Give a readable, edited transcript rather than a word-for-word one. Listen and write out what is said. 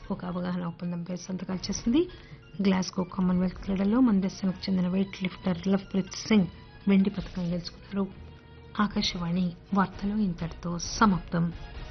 ఒక అవగాహన ఒప్పందంపై సంతకాలు చేసింది. గ్లాస్గో కామన్వెల్త్ క్రీడల్లో మన దేశానికి చెందిన వెయిట్ లిఫ్టర్ లవ్ప్రీత్ సింగ్ వెండి పతకం గెలుచుకున్నారు. ఆకాశవాణి వార్తలు ఇంతటితో సమాప్తం.